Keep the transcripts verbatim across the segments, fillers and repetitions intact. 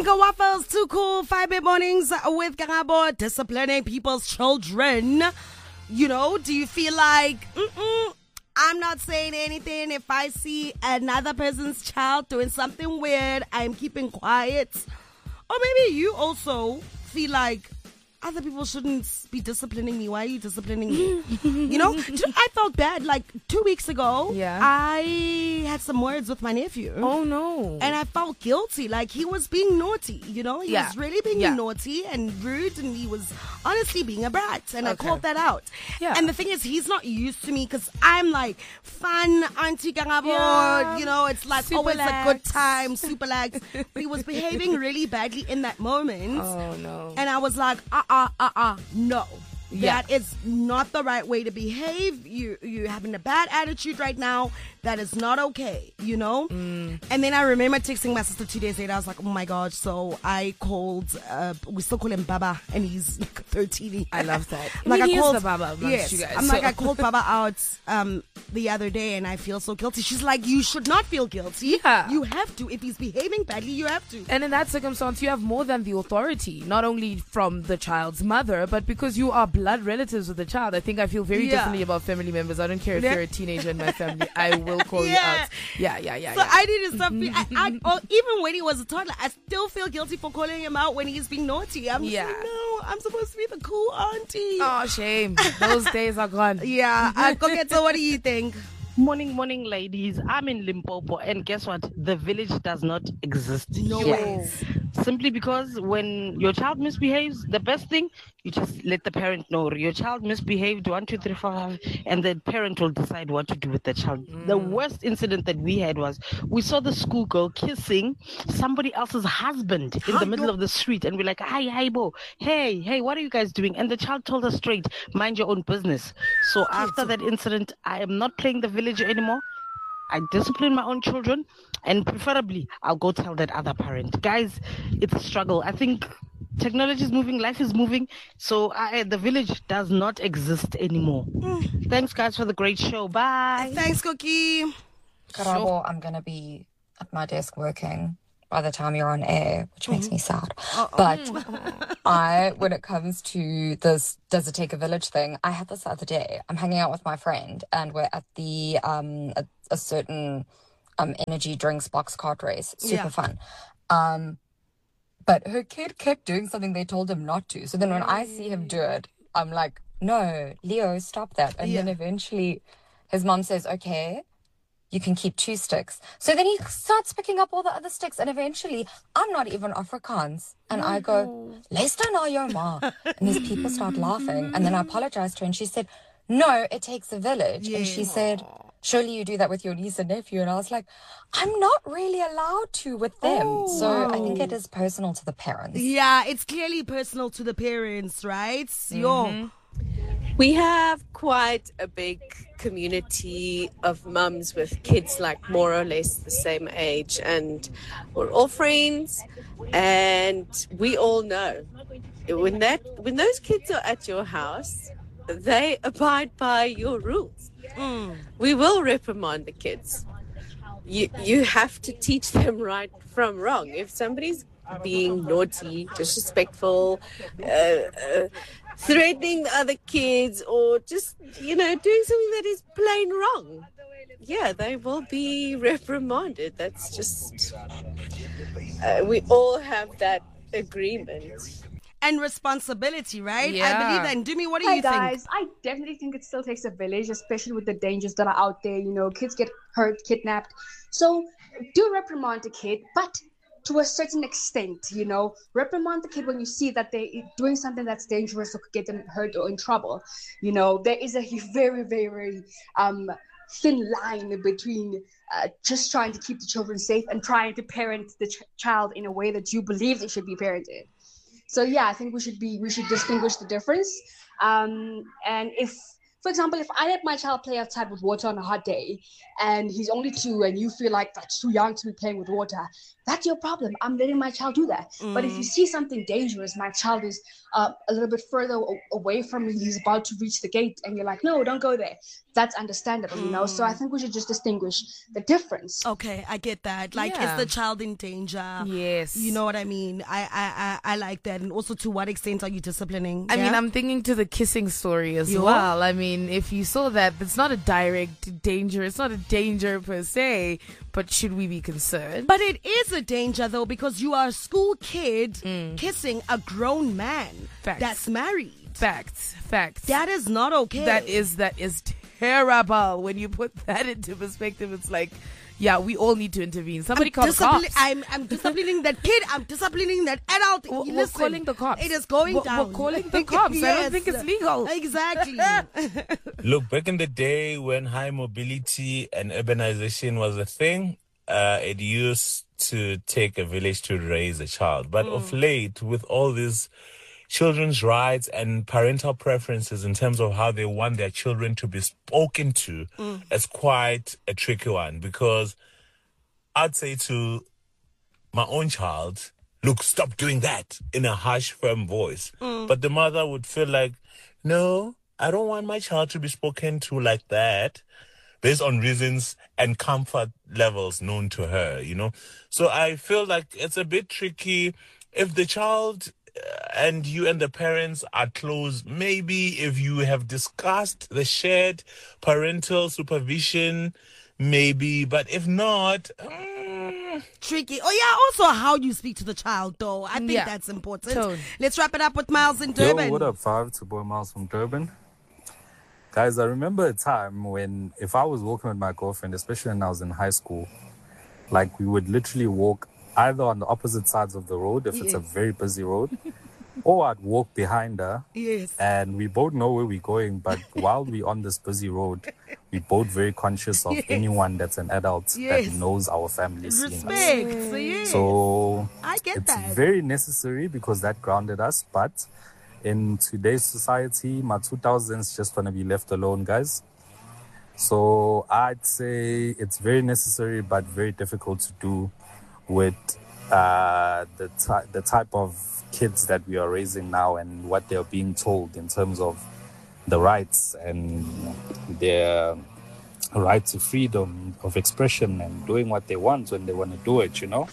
Go Waffles, too cool. Five Bit Mornings with Karabo, disciplining people's children. You know, do you feel like, mm-mm, I'm not saying anything. If I see another person's child doing something weird, I'm keeping quiet. Or maybe you also feel like other people shouldn't be disciplining me. Why are you disciplining me? You know, I felt bad. Like two weeks ago, yeah. I had some words with my nephew. Oh, no. And I felt guilty. Like he was being naughty, you know? He yeah. was really being yeah. naughty and rude, and he was honestly being a brat. And okay. I called that out. Yeah. And the thing is, he's not used to me because I'm like fun, Auntie Karabo. Yeah. You know, it's like Super always lax. a good time, super lax. But he was behaving really badly in that moment. Oh, no. And I was like, uh uh uh uh, no. Yeah. That is not the right way to behave. You, you're having a bad attitude right now. That is not okay, you know? Mm. And then I remember texting my sister two days later. I was like, oh my gosh. So I called, uh, we still call him Baba, and he's like thirteen. I love that. Like I, mean, I he called is the Baba amongst yes, you guys. I'm so. like, I called Baba out um, the other day, and I feel so guilty. She's like, you should not feel guilty. Yeah. You have to. If he's behaving badly, you have to. And in that circumstance, you have more than the authority, not only from the child's mother, but because you are blood relatives with the child. I think I feel very Yeah. differently about family members. I don't care if Yeah. you're a teenager in my family. I will call Yeah. you out. Yeah, yeah, yeah. So yeah. I didn't stop. Fe- I, I, or even when he was a toddler, I still feel guilty for calling him out when he's being naughty. I'm Yeah. just like, no, I'm supposed to be the cool auntie. Oh, shame. Those days are gone. Yeah. Uh, go get so. What do you think? Morning, morning, ladies. I'm in Limpopo, and guess what? The village does not exist. No here. ways. Simply because when your child misbehaves, the best thing, you just let the parent know. Your child misbehaved, one, two, three, four, five, and the parent will decide what to do with the child. Mm. The worst incident that we had was we saw the schoolgirl kissing somebody else's husband in the middle of the street, and we're like, hi, hi, bo. Hey, hey, what are you guys doing? And the child told us straight, mind your own business. So after that incident, I am not playing the village anymore. I discipline my own children, and preferably I'll go tell that other parent. Guys, it's a struggle. I think technology is moving, life is moving, so I, the village does not exist anymore. Mm. Thanks, guys, for the great show. Bye. Thanks, Cookie. Karabo, I'm going to be at my desk working by the time you're on air, which makes Mm-hmm. me sad. But I, when it comes to this does it take a village thing, I had this the other day. I'm hanging out with my friend, and we're at the um a, a certain um energy drinks box cart race. Super Yeah. fun. Um, but her kid kept doing something they told him not to. So then when I see him do it, I'm like, no, Leo, stop that. And then Yeah. eventually his mom says, okay, you can keep two sticks. So then he starts picking up all the other sticks, and eventually I'm not even Afrikaans. And I go, luister na jou ma. And these people start laughing. And then I apologized to her, and she said, no, it takes a village. And she said, surely you do that with your niece and nephew. And I was like, I'm not really allowed to with them. So I think it is personal to the parents. Yeah, it's clearly personal to the parents, right? Yo. We have quite a big community of mums with kids like more or less the same age, and we're all friends, and we all know when that when those kids are at your house, they abide by your rules. Mm. We will reprimand the kids. You you have to teach them right from wrong. If somebody's being naughty, disrespectful, uh, uh, threatening the other kids, or just, you know, doing something that is plain wrong, yeah, they will be reprimanded. That's just, uh, we all have that agreement. And responsibility, right? Yeah. I believe that. And Dumi, what do Hi you guys, think? I definitely think it still takes a village, especially with the dangers that are out there. You know, kids get hurt, kidnapped. So do reprimand the kid, but to a certain extent, you know, reprimand the kid when you see that they're doing something that's dangerous or could get them hurt or in trouble. You know, there is a very, very, very um, thin line between uh, just trying to keep the children safe and trying to parent the ch- child in a way that you believe they should be parented. So yeah, I think we should be we should distinguish the difference. Um, and if For example, if I let my child play outside with water on a hot day and he's only two and you feel like that's too young to be playing with water, that's your problem. I'm letting my child do that. Mm. But if you see something dangerous, my child is uh, a little bit further away from me, he's about to reach the gate, and you're like, no, don't go there. That's understandable, mm. you know? So I think we should just distinguish the difference. Okay, I get that. Like, Yeah. is the child in danger? Yes. You know what I mean? I, I, I, I like that. And also, to what extent are you disciplining? I Yeah? mean, I'm thinking to the kissing story as You well. I mean, if you saw that, it's not a direct danger. It's not a danger per se, but should we be concerned? But it is a danger, though, because you are a school kid Mm. kissing a grown man Facts. that's married. Facts. Facts. That is not okay. That is that is terrible. When you put that into perspective, it's like, yeah, we all need to intervene. Somebody I'm call the discipli- cops. I'm, I'm disciplining that kid. I'm disciplining that adult. We're- we're Listen, calling the cops. It is going We're- down. we're calling the cops. I don't Yes. think it's legal. Exactly. Look, back in the day when high mobility and urbanization was a thing, uh, it used to take a village to raise a child. But of late, with all these children's rights and parental preferences in terms of how they want their children to be spoken to, it's quite a tricky one, because I'd say to my own child, look, stop doing that, in a harsh, firm voice. But the mother would feel like, no, I don't want my child to be spoken to like that, based on reasons and comfort levels known to her, you know? So I feel like it's a bit tricky. If the child uh, and you and the parents are close, maybe if you have discussed the shared parental supervision, maybe, but if not, mm, Tricky. Oh, yeah, also how you speak to the child, though. I think Yeah. that's important. Tone. Let's wrap it up with Miles in Yo, Durban. what up, Five? It's your boy Miles from Durban. Guys, I remember a time when if I was walking with my girlfriend, especially when I was in high school, like we would literally walk either on the opposite sides of the road if it's a Yes. very busy road, or I'd walk behind her. Yes. And we both know where we're going, but while we're on this busy road, we're both very conscious of Yes. anyone that's an adult Yes. that knows our family is seeing us. Respect. So, yes. So I get it's that. very necessary because that grounded us. But in today's society, my two thousands just want to be left alone, guys. So I'd say it's very necessary, but very difficult to do with uh, the ty- the type of kids that we are raising now and what they're being told in terms of the rights and their right to freedom of expression and doing what they want when they want to do it, you know?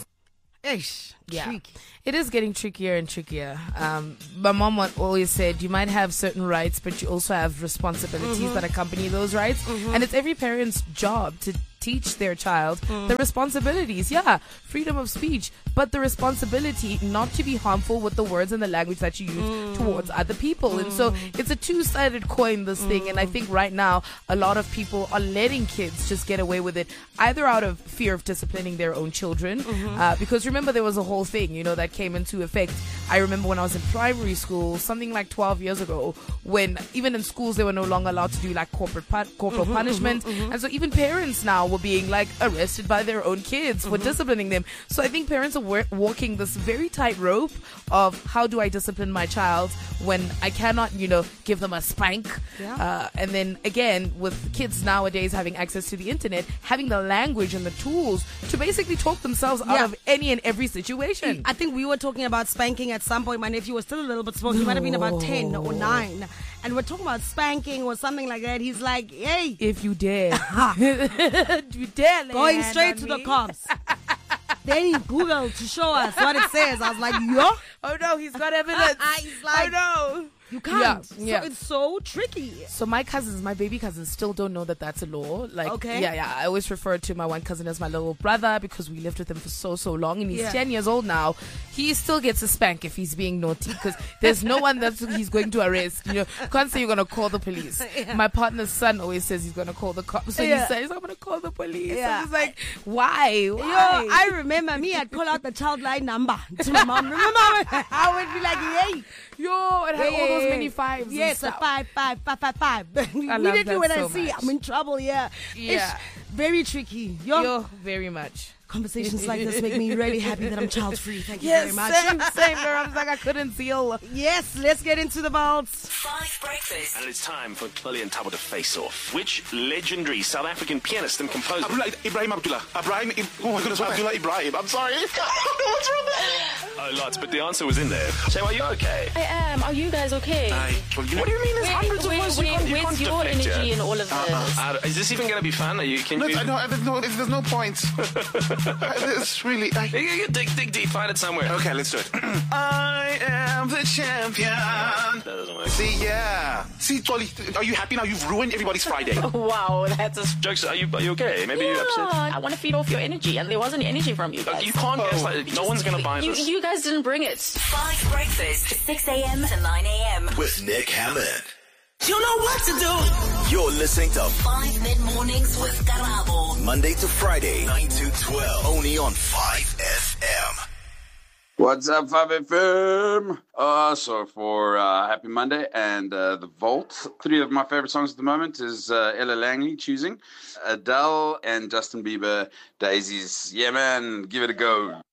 Ish. Yeah. Tricky. It is getting trickier and trickier. Um, my mom wa- always said you might have certain rights, but you also have responsibilities that accompany those rights. And it's every parent's job to teach their child the responsibilities. Yeah, freedom of speech, but the responsibility not to be harmful with the words and the language that you use towards other people. And so it's a two-sided coin, this thing. And I think right now a lot of people are letting kids just get away with it, either out of fear of disciplining their own children. Uh, because remember, there was a whole thing, you know, that came into effect. I remember when I was in primary school, something like twelve years ago, when even in schools they were no longer allowed to do like corporate pu- corporal punishment. And so even parents now were being like arrested by their own kids for disciplining them. So I think parents are wa- walking this very tight rope of how do I discipline my child when I cannot, you know, give them a spank. Yeah. Uh, and then again, with kids nowadays having access to the internet, having the language and the tools to basically talk themselves out Yeah. of any and every situation. I think we were talking about spanking at some point. My nephew was still a little bit small. He might have been about ten or nine. And we're talking about spanking or something like that. He's like, hey, If you dare. If you dare lay going a hand straight on to the me. cops. Then he Googled to show us what it says. I was like, yo, Oh no, he's got evidence. He's like- oh no. you can't. Yeah, yeah. So it's so tricky. So my cousins, my baby cousins, still don't know that that's a law. Like, Okay. yeah, yeah. I always refer to my one cousin as my little brother because we lived with him for so, so long, and he's Yeah. ten years old now. He still gets a spank if he's being naughty because there's no one that he's going to arrest. You know, you can't say you're gonna call the police. Yeah. My partner's son always says he's gonna call the cops, so Yeah. he says I'm gonna call the police. Yeah. And he's like, why? Why? Yo, I remember me, I'd call out the child line number to my mom. Remember? I would be like, hey, Yo, it had Yeah, all yeah, those those many fives. and Yes, a stuff. five, five, five, five, five. love Immediately that when so I see much. I'm in trouble, yeah. Yeah. It's very tricky. Yo, Yo, very much. conversations like this make me really happy that I'm child free. Thank you Yes, very much. same, same, girl. I was like, I couldn't deal. Yes, let's get into the vaults. Five Breakfast. And it's time for Bully and Tabo to face off. Which legendary South African pianist and composer? Abdullah, Ibrahim Abdullah. Ibrahim, oh my goodness, Abdullah Ibrahim. I'm sorry. What's wrong there? Oh, lots, but the answer was in there. So are you okay? I am. Are you guys okay? Aye. Well, you know, What do you mean there's Where- hundreds where- of us? You where- can't- you where's can't your deflect, energy yeah? in all of this? Uh, is this even going to be fun? Are you, can No, you... I know, there's no, there's no point. It's really... I, You- you dig, dig deep, find it somewhere. okay, let's do it. I am the champion. That doesn't work. See, yeah. See, Jolly, are you happy now? You've ruined everybody's Friday. Wow, that's a... Jokes, are you, are you okay? Maybe you're upset? I want to feed off your energy, and there wasn't energy from you guys. You can't guess like no one's going to buy You, this. you guys didn't bring it. Five Breakfast, six a.m. to nine a.m. With Nick Hammond. You know what to do. You're listening to Five Mid Mornings with Karabo. Monday to Friday, nine to twelve, only on five F M. What's up, five F M? Uh, so for uh, Happy Monday and uh, The Vault, three of my favorite songs at the moment is uh, Ella Langley, Choosing, Adele, and Justin Bieber, Daisies. Yeah, man, give it a go.